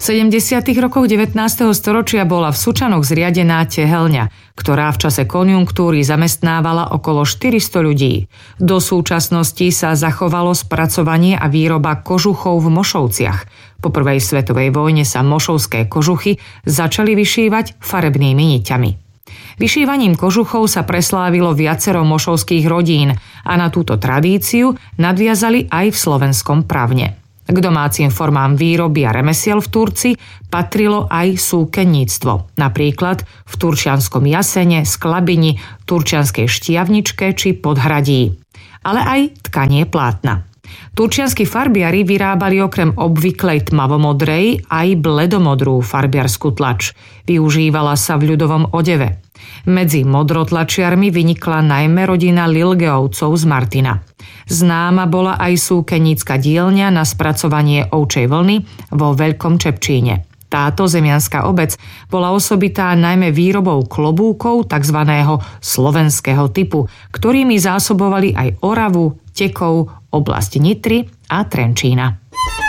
V 70. rokoch 19. storočia bola v Sučanoch zriadená tehelňa, ktorá v čase konjunktúry zamestnávala okolo 400 ľudí. Do súčasnosti sa zachovalo spracovanie a výroba kožuchov v Mošovciach. Po prvej svetovej vojne sa mošovské kožuchy začali vyšívať farebnými niťami. Vyšívaním kožuchov sa preslávilo viacero mošovských rodín a na túto tradíciu nadviazali aj v slovenskom Pravne. K domácim formám výroby a remesiel v Turci patrilo aj súkenníctvo, napríklad v turčianskom Jasene, Sklabini, turčianskej Štiavničke či Podhradí, ale aj tkanie plátna. Turčianski farbiari vyrábali okrem obvyklej tmavomodrej aj bledomodrú farbiarskú tlač. Využívala sa v ľudovom odeve. Medzi modrotlačiarmi vynikla najmä rodina Lilgeovcov z Martina. Známa bola aj súkennícka dielňa na spracovanie ovčej vlny vo Veľkom Čepčíne. Táto zemianská obec bola osobitá najmä výrobou klobúkov tzv. Slovenského typu, ktorými zásobovali aj Oravu, Tekov, oblasť Nitry a Trenčína.